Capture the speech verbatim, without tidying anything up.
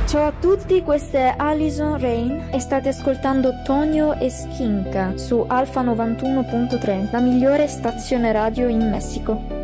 Ciao a tutti, questa è Alison Rain e state ascoltando Tonio e Skinka su Alfa novantuno punto tre, la migliore stazione radio in Messico.